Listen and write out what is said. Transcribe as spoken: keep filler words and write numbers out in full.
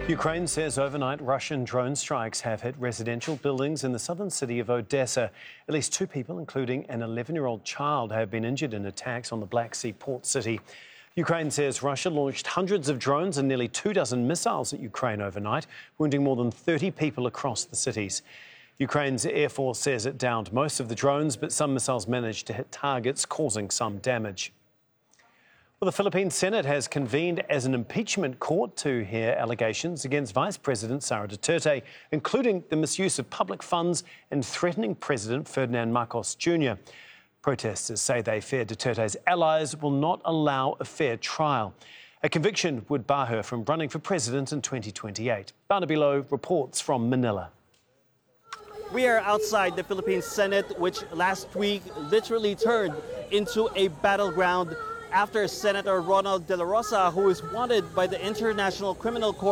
Ukraine says overnight Russian drone strikes have hit residential buildings in the southern city of Odessa. At least two people, including an eleven-year-old child, have been injured in attacks on the Black Sea port city. Ukraine says Russia launched hundreds of drones and nearly two dozen missiles at Ukraine overnight, wounding more than thirty people across the cities. Ukraine's Air Force says it downed most of the drones, but some missiles managed to hit targets, causing some damage. Well, the Philippine Senate has convened as an impeachment court to hear allegations against Vice President Sara Duterte, including the misuse of public funds and threatening President Ferdinand Marcos Junior Protesters say they fear Duterte's allies will not allow a fair trial. A conviction would bar her from running for president in twenty twenty-eight. Barnaby Lowe reports from Manila. We are outside the Philippine Senate, which last week literally turned into a battleground after Senator Ronald De La Rosa, who is wanted by the International Criminal Court,